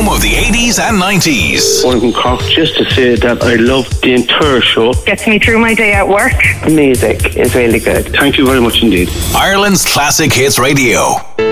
home of the 80s and 90s. One from Cork, just to say that I love the entire show. Gets me through my day at work. The music is really good. Thank you very much indeed. Ireland's Classic Hits Radio.